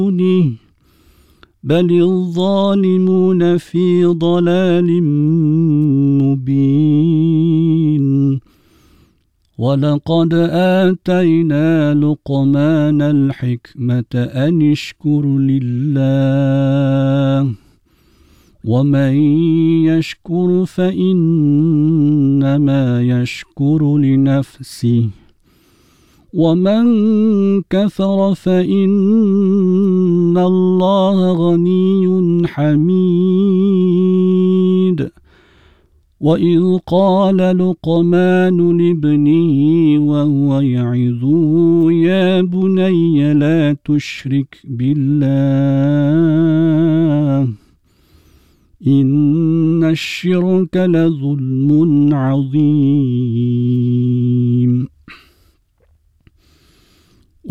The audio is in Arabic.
بل الظالمون في ضلال مبين ولقد آتينا لقمان الحكمة أن اشكر لله ومن يشكر فإنما يشكر لنفسه ومن كفر فإن الله غني حميد وإذ قال لقمان لابنه وهو يعظه يا بني لا تشرك بالله إن الشرك لظلم عظيم